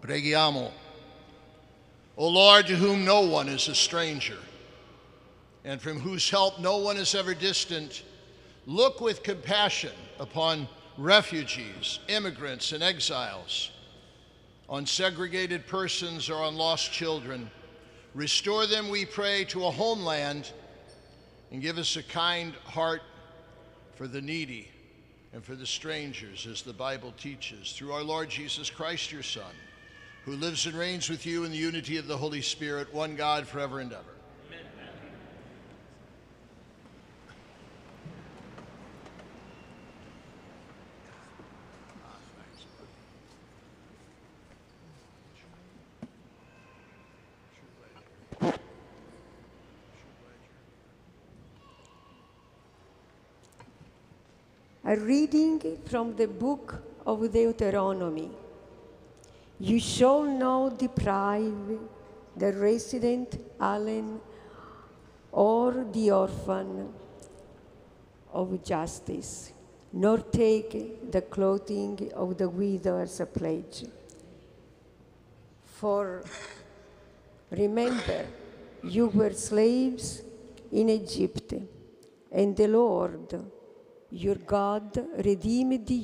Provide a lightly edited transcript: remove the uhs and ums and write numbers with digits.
Preghiamo. O Lord, to whom no one is a stranger, and from whose help no one is ever distant, look with compassion upon refugees, immigrants, and exiles, on segregated persons or on lost children. Restore them, we pray, to a homeland, and give us a kind heart for the needy and for the strangers, as the Bible teaches, through our Lord Jesus Christ, your Son, who lives and reigns with you in the unity of the Holy Spirit, one God, forever and ever. A reading from the book of Deuteronomy. You shall not deprive the resident alien or the orphan of justice, nor take the clothing of the widow as a pledge. For remember, you were slaves in Egypt, and the Lord your God redeemed